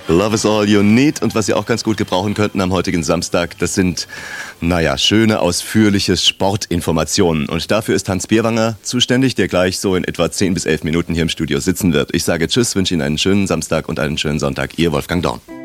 Love is all you need. Und was Sie auch ganz gut gebrauchen könnten am heutigen Samstag, das sind, schöne, ausführliche Sportinformationen. Und dafür ist Hans Bierwanger zuständig, der gleich so in etwa 10 bis 11 Minuten hier im Studio sitzen wird. Ich sage Tschüss, wünsche Ihnen einen schönen Samstag und einen schönen Sonntag. Ihr Wolfgang Dorn.